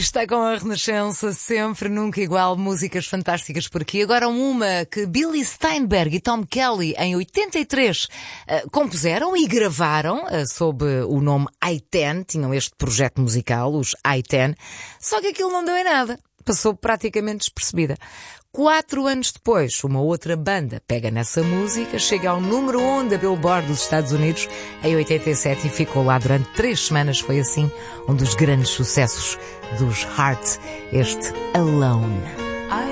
Está com a Renascença, sempre, nunca igual, músicas fantásticas por aqui. Agora uma que Billy Steinberg e Tom Kelly, em 83, compuseram e gravaram sob o nome I-10, tinham este projeto musical, os I-10, só que aquilo não deu em nada, passou praticamente despercebida. 4 anos depois, uma outra banda pega nessa música, chega ao número 1 da Billboard dos Estados Unidos em 87 e ficou lá durante 3 semanas. Foi assim um dos grandes sucessos dos Heart, este Alone.